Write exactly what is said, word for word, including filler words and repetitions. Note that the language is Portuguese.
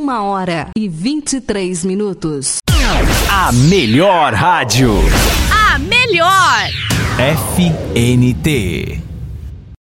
Uma hora e vinte e três minutos. A melhor rádio. A melhor. F N T.